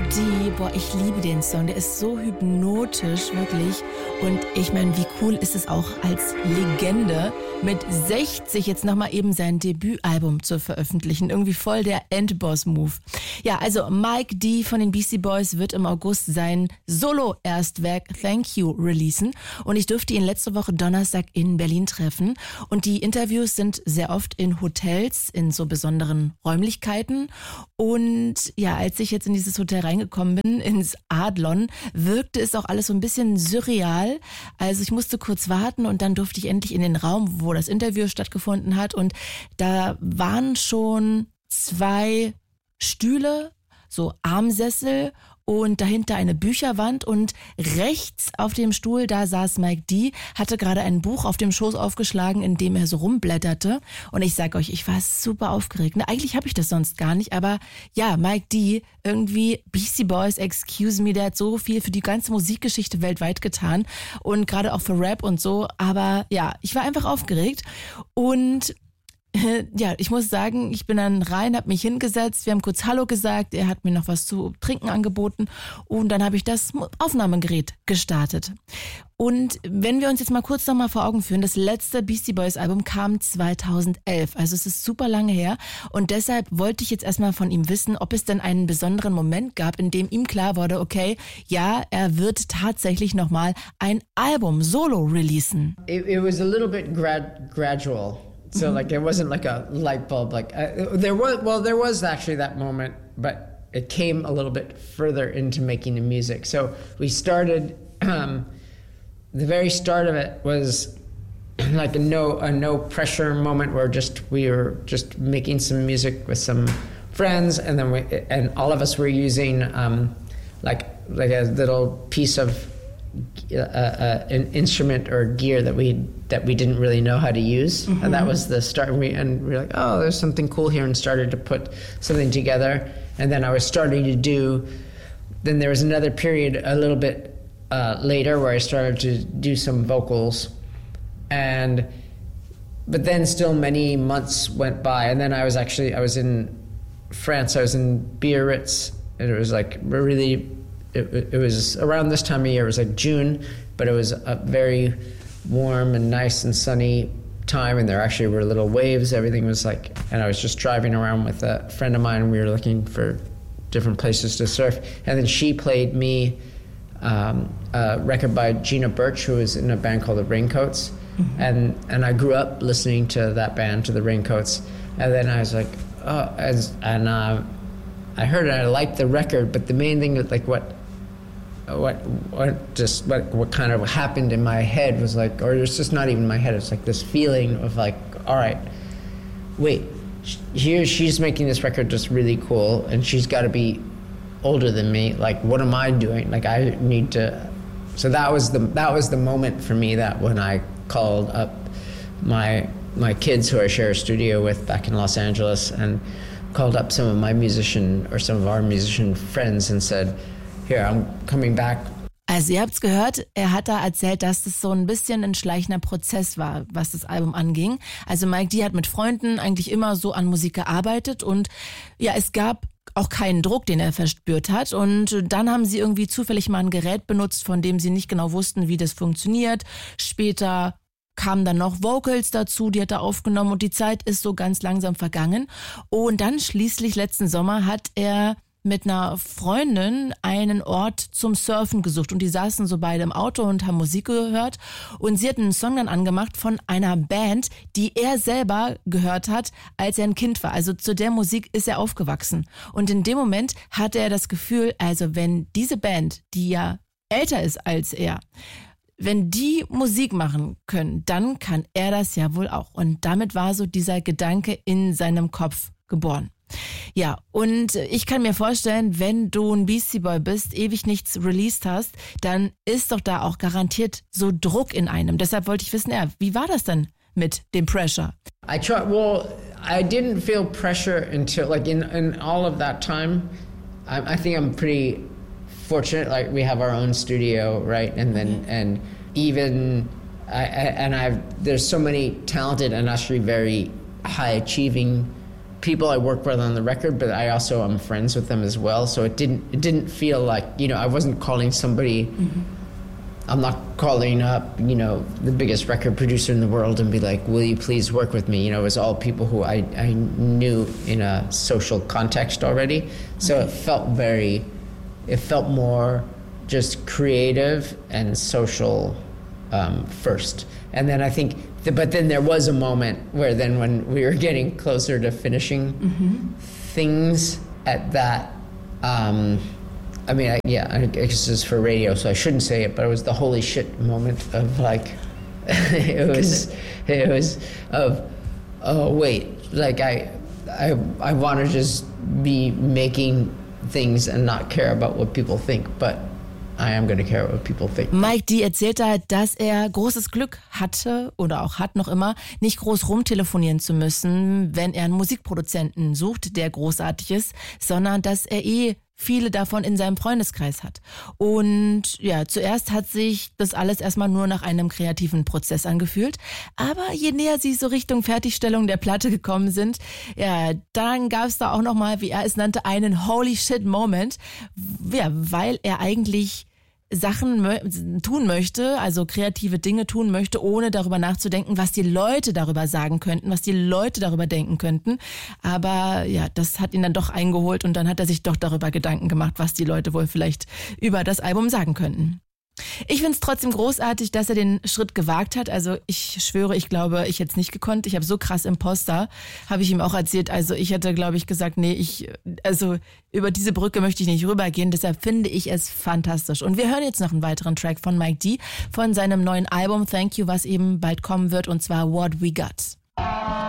D, boah, ich liebe den Song. Der ist so hypnotisch, wirklich. Und ich meine, wie cool ist es auch als Legende, mit 60 jetzt nochmal eben sein Debütalbum zu veröffentlichen. Irgendwie voll der Endboss-Move. Ja, also Mike D von den Beastie Boys wird im August sein Solo-Erstwerk Thank You releasen. Und ich durfte ihn letzte Woche Donnerstag in Berlin treffen. Und die Interviews sind sehr oft in Hotels, in so besonderen Räumlichkeiten. Und ja, als ich jetzt in dieses Hotel reingekommen bin, ins Adlon, wirkte es auch alles so ein bisschen surreal. Also ich musste kurz warten und dann durfte ich endlich in den Raum, wo das Interview stattgefunden hat. Und da waren schon 2 Stühle, so Armsessel und dahinter eine Bücherwand und rechts auf dem Stuhl, da saß Mike D, hatte gerade ein Buch auf dem Schoß aufgeschlagen, in dem er so rumblätterte. Und ich sag euch, ich war super aufgeregt. Na, eigentlich habe ich das sonst gar nicht, aber ja, Mike D, irgendwie Beastie Boys, excuse me, der hat so viel für die ganze Musikgeschichte weltweit getan und gerade auch für Rap und so. Aber ja, ich war einfach aufgeregt und ja, ich muss sagen, ich bin dann rein, habe mich hingesetzt, wir haben kurz Hallo gesagt, er hat mir noch was zu trinken angeboten und dann habe ich das Aufnahmegerät gestartet. Und wenn wir uns jetzt mal kurz noch mal vor Augen führen, das letzte Beastie Boys Album kam 2011, also es ist super lange her und deshalb wollte ich jetzt erstmal von ihm wissen, ob es denn einen besonderen Moment gab, in dem ihm klar wurde, okay, ja, er wird tatsächlich nochmal ein Album solo releasen. It was a little bit gradual. So like it wasn't like a light bulb. Like there was actually that moment, but it came a little bit further into making the music. So we started. The very start of it was like a no pressure moment where we were just making some music with some friends, and then all of us were using like a little piece of an instrument or gear that we didn't really know how to use, and that was the start. And we were like, oh, there's something cool here, and started to put something together. And then I was starting to do. Then there was another period a little bit later where I started to do some vocals, but then still many months went by, and then I was in France. I was in Biarritz, and it was like really. It was around this time of year. It was like June, but it was a very warm and nice and sunny time, and there actually were little waves. Everything was like, and I was just driving around with a friend of mine, and we were looking for different places to surf. And then she played me a record by Gina Birch, who was in a band called the Raincoats, and I grew up listening to that band, to the Raincoats. And then I was like, oh, I heard it. I liked the record, but the main thing, like what kind of happened in my head was like, or it's just not even my head. It's like this feeling of like, all right, wait, here she's making this record just really cool, and she's got to be older than me. Like, what am I doing? Like, I need to. So that was the moment for me, that when I called up my kids who I share a studio with back in Los Angeles, and called up some of our musician friends and said, here, I'm coming back. Also ihr habt's gehört, er hat da erzählt, dass das so ein bisschen ein schleichender Prozess war, was das Album anging. Also Mike D hat mit Freunden eigentlich immer so an Musik gearbeitet und ja, es gab auch keinen Druck, den er verspürt hat. Und dann haben sie irgendwie zufällig mal ein Gerät benutzt, von dem sie nicht genau wussten, wie das funktioniert. Später kamen dann noch Vocals dazu, die hat er aufgenommen und die Zeit ist so ganz langsam vergangen. Und dann schließlich letzten Sommer hat er mit einer Freundin einen Ort zum Surfen gesucht und die saßen so beide im Auto und haben Musik gehört und sie hat einen Song dann angemacht von einer Band, die er selber gehört hat, als er ein Kind war. Also zu der Musik ist er aufgewachsen und in dem Moment hatte er das Gefühl, also wenn diese Band, die ja älter ist als er, wenn die Musik machen können, dann kann er das ja wohl auch. Und damit war so dieser Gedanke in seinem Kopf geboren. Ja, und ich kann mir vorstellen, wenn du ein Beastie Boy bist, ewig nichts released hast, dann ist doch da auch garantiert so Druck in einem. Deshalb wollte ich wissen, wie war das denn mit dem Pressure? I didn't feel pressure until, like, in all of that time. I think I'm pretty fortunate. Like, we have our own studio, right? And then, and even, there's so many talented and actually very high achieving people I work with on the record, but I also am friends with them as well. So it didn't feel like, I wasn't calling somebody. I'm not calling up, the biggest record producer in the world and be like, will you please work with me? It was all people who I knew in a social context already. So it felt more just creative and social first. And then I think, but then there was a moment where then when we were getting closer to finishing things at that, I guess it's for radio, so I shouldn't say it, but it was the holy shit moment of like, it was of, oh wait, like I want to just be making things and not care about what people think, but I am going to care what people think. Mike D. erzählt da, dass er großes Glück hatte oder auch hat noch immer, nicht groß rumtelefonieren zu müssen, wenn er einen Musikproduzenten sucht, der großartig ist, sondern dass er viele davon in seinem Freundeskreis hat. Und ja, zuerst hat sich das alles erstmal nur nach einem kreativen Prozess angefühlt. Aber je näher sie so Richtung Fertigstellung der Platte gekommen sind, ja, dann gab es da auch nochmal, wie er es nannte, einen Holy Shit Moment. Ja, weil er eigentlich Sachen tun möchte, also kreative Dinge tun möchte, ohne darüber nachzudenken, was die Leute darüber sagen könnten, was die Leute darüber denken könnten. Aber ja, das hat ihn dann doch eingeholt und dann hat er sich doch darüber Gedanken gemacht, was die Leute wohl vielleicht über das Album sagen könnten. Ich finde es trotzdem großartig, dass er den Schritt gewagt hat. Also ich schwöre, ich glaube, ich hätte es nicht gekonnt. Ich habe so krass Imposter, habe ich ihm auch erzählt. Also ich hätte, glaube ich, gesagt, nee, über diese Brücke möchte ich nicht rübergehen. Deshalb finde ich es fantastisch. Und wir hören jetzt noch einen weiteren Track von Mike D. von seinem neuen Album Thank You, was eben bald kommen wird, und zwar What We Got.